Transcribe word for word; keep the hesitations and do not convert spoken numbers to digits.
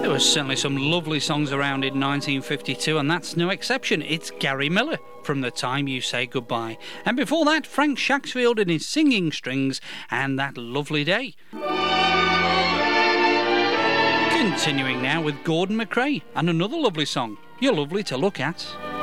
There were certainly some lovely songs around in nineteen fifty-two, and that's no exception. It's Gary Miller, From the Time You Say Goodbye. And before that, Frank Shaxfield and his Singing Strings, and That Lovely Day. Continuing now with Gordon MacRae, and another lovely song, You're Lovely to Look At.